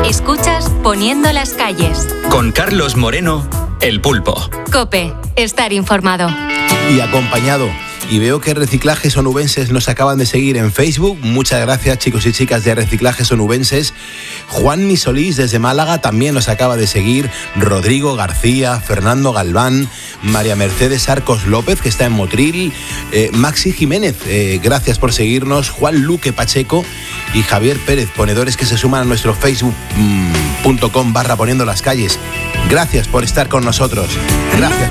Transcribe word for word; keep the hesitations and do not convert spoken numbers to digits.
Escuchas Poniendo las calles. Con Carlos Moreno, El Pulpo. COPE, estar informado. Y acompañado. Y veo que Reciclajes Onubenses nos acaban de seguir en Facebook. Muchas gracias, chicos y chicas de Reciclajes Onubenses. Juan Solís desde Málaga también nos acaba de seguir. Rodrigo García, Fernando Galván, María Mercedes Arcos López, que está en Motril, eh, Maxi Jiménez, eh, gracias por seguirnos. Juan Luque Pacheco y Javier Pérez, ponedores que se suman a nuestro facebook punto com barra poniendo las calles. Gracias por estar con nosotros. Gracias.